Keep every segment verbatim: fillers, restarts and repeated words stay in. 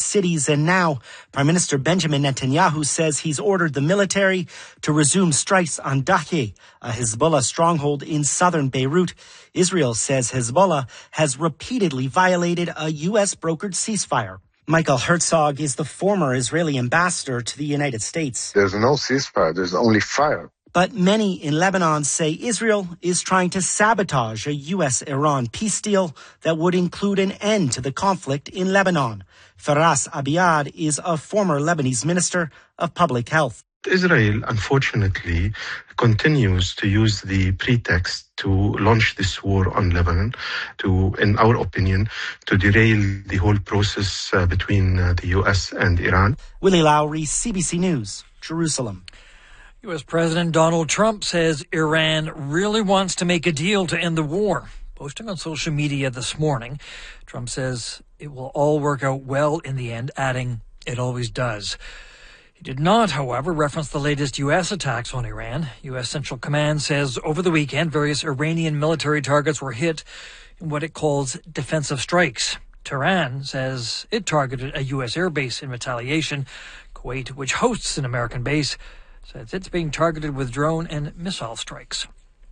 cities. And now Prime Minister Benjamin Netanyahu says he's ordered the military to resume strikes on Dahieh, a Hezbollah stronghold in southern Beirut. Israel says Hezbollah has repeatedly violated a U S brokered ceasefire. Michael Herzog is the former Israeli ambassador to the United States. There's no ceasefire. There's only fire. But many in Lebanon say Israel is trying to sabotage a U S Iran peace deal that would include an end to the conflict in Lebanon. Faras Abiad is a former Lebanese minister of public health. Israel, unfortunately, continues to use the pretext to launch this war on Lebanon, to, in our opinion, to derail the whole process uh, between uh, the U S and Iran. Willie Lowry, C B C News, Jerusalem. U S President Donald Trump says Iran really wants to make a deal to end the war. Posting on social media this morning, Trump says it will all work out well in the end, adding, "It always does." He did not, however, reference the latest U S attacks on Iran. U S Central Command says over the weekend, various Iranian military targets were hit in what it calls defensive strikes. Tehran says it targeted a U S airbase in retaliation. Kuwait, which hosts an American base, says it's being targeted with drone and missile strikes.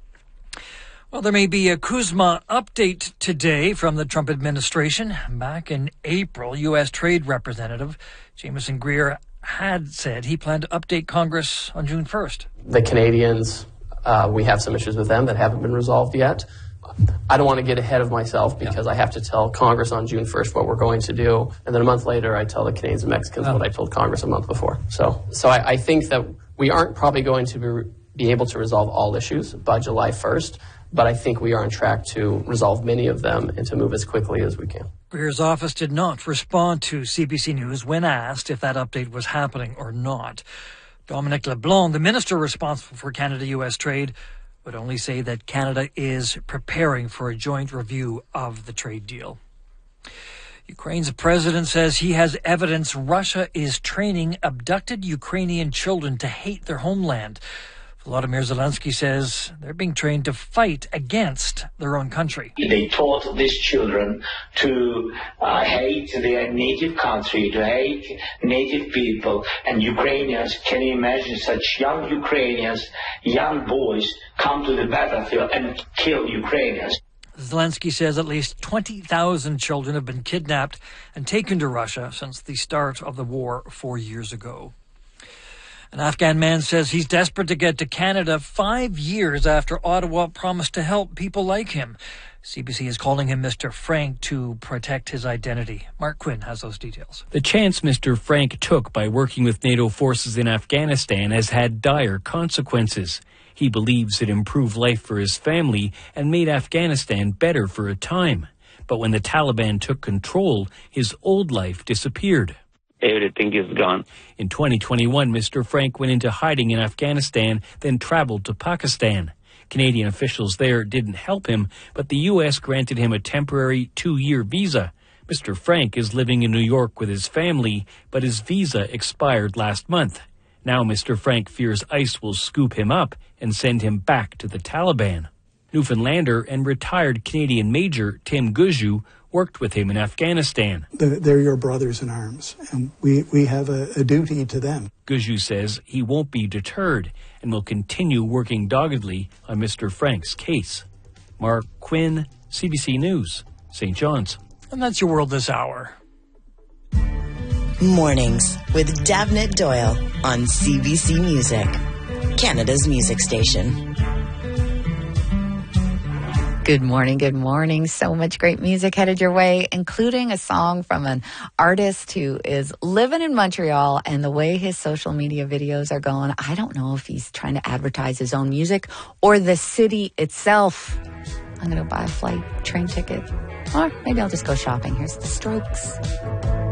Well, there may be a Kuzma update today from the Trump administration. Back in April, U S Trade Representative Jameson Greer had said he planned to update Congress on June first. The Canadians, uh, we have some issues with them that haven't been resolved yet. I don't want to get ahead of myself because yeah. I have to tell Congress on June first what we're going to do. And then a month later, I tell the Canadians and Mexicans oh. what I told Congress a month before. So so I, I think that we aren't probably going to be, be able to resolve all issues by July first, but I think we are on track to resolve many of them and to move as quickly as we can. Greer's office did not respond to C B C News when asked if that update was happening or not. Dominic LeBlanc, the minister responsible for Canada-U S trade, would only say that Canada is preparing for a joint review of the trade deal. Ukraine's president says he has evidence Russia is training abducted Ukrainian children to hate their homeland. Volodymyr Zelensky says they're being trained to fight against their own country. They taught these children to uh, hate their native country, to hate native people. And Ukrainians, can you imagine such young Ukrainians, young boys, come to the battlefield and kill Ukrainians? Zelensky says at least twenty thousand children have been kidnapped and taken to Russia since the start of the war four years ago. An Afghan man says he's desperate to get to Canada five years after Ottawa promised to help people like him. C B C is calling him Mister Frank to protect his identity. Mark Quinn has those details. The chance Mister Frank took by working with NATO forces in Afghanistan has had dire consequences. He believes it improved life for his family and made Afghanistan better for a time. But when the Taliban took control, his old life disappeared. Everything is gone. In twenty twenty-one, Mister Frank went into hiding in Afghanistan, then traveled to Pakistan. Canadian officials there didn't help him, but the U S granted him a temporary two-year visa. Mister Frank is living in New York with his family, but his visa expired last month. Now Mister Frank fears ICE will scoop him up and send him back to the Taliban. Newfoundlander and retired Canadian Major Tim Guju worked with him in Afghanistan. They're your brothers in arms, and we, we have a, a duty to them. Guju says he won't be deterred and will continue working doggedly on Mister Frank's case. Mark Quinn, C B C News, Saint John's. And that's your world this hour. Mornings with Davnit Doyle on C B C Music, Canada's music station. Good morning, good morning. So much great music headed your way, including a song from an artist who is living in Montreal, and the way his social media videos are going, I don't know if he's trying to advertise his own music or the city itself. I'm going to buy a flight, train ticket, or maybe I'll just go shopping. Here's the Strokes.